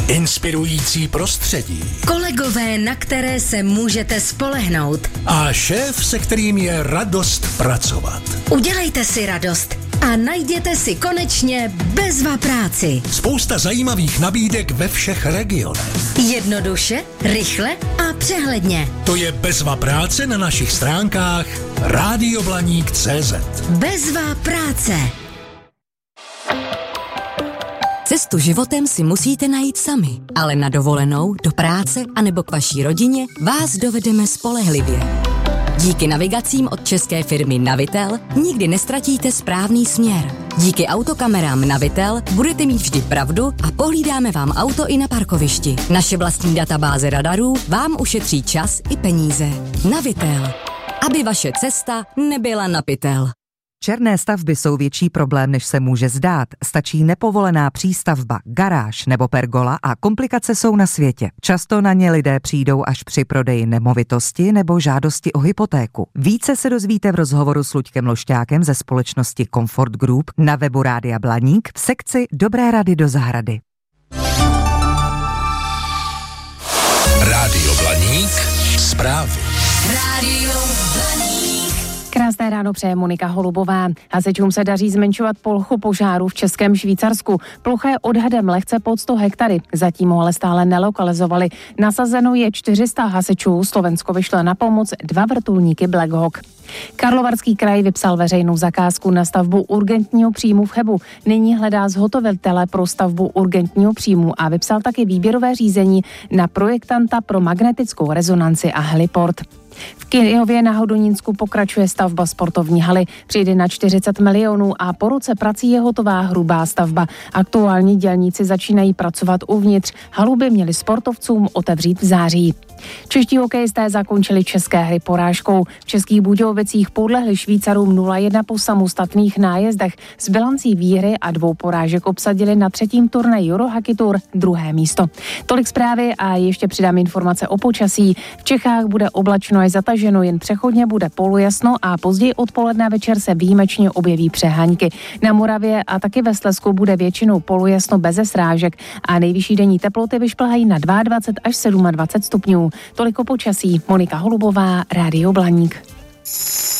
Inspirující prostředí. Kolegové, na které se můžete spolehnout. A šéf, se kterým je radost pracovat. Udělejte si radost a najděte si konečně Bezva práci. Spousta zajímavých nabídek ve všech regionech. Jednoduše, rychle a přehledně. To je Bezva práce na našich stránkách radioblaník.cz. Bezva práce. Cestu životem si musíte najít sami, ale na dovolenou, do práce anebo k vaší rodině vás dovedeme spolehlivě. Díky navigacím od české firmy Navitel nikdy nestratíte správný směr. Díky autokamerám Navitel budete mít vždy pravdu a pohlídáme vám auto i na parkovišti. Naše vlastní databáze radarů vám ušetří čas i peníze. Navitel. Aby vaše cesta nebyla na pytel. Černé stavby jsou větší problém, než se může zdát. Stačí nepovolená přístavba, garáž nebo pergola a komplikace jsou na světě. Často na ně lidé přijdou až při prodeji nemovitosti nebo žádosti o hypotéku. Více se dozvíte v rozhovoru s Luďkem Lošťákem ze společnosti Comfort Group na webu Rádia Blaník v sekci Dobré rady do zahrady. Rádio Blaník. Zprávy. Rádio Blaník. Krásné ráno přeje Monika Holubová. Hasičům se daří zmenšovat plochu požáru v Českém Švýcarsku. Plocha je odhadem lehce pod 100 hektary. Zatím ho ale stále nelokalizovali. Nasazeno je 400 hasičů. Slovensko vyšle na pomoc 2 vrtulníky Black Hawk. Karlovarský kraj vypsal veřejnou zakázku na stavbu urgentního příjmu v Chebu. Nyní hledá zhotovitele pro stavbu urgentního příjmu a vypsal taky výběrové řízení na projektanta pro magnetickou rezonanci a heliport. V Kyjově na Hodonínsku pokračuje stavba sportovní haly. Přijde na 40 milionů a po roce prací je hotová hrubá stavba. Aktuálně dělníci začínají pracovat uvnitř. Halu by měli sportovcům otevřít v září. Čeští hokejisté zakončili české hry porážkou. V Českých Budějovicích podlehli Švýcarům 0-1 po samostatných nájezdech. S bilancí výhry a 2 porážek obsadili na 3. turnaji Eurohockey Tour 2. místo. Tolik zprávy a ještě přidám informace o počasí. V Čechách bude oblačno až zataženo, jen přechodně bude polojasno a později odpoledne a večer se výjimečně objeví přehánky. Na Moravě a taky ve Slezsku bude většinou polojasno beze srážek a nejvyšší denní teploty vyšplhají na 22 až 27 stupňů. Toliko počasí. Monika Holubová, Rádio Blaník.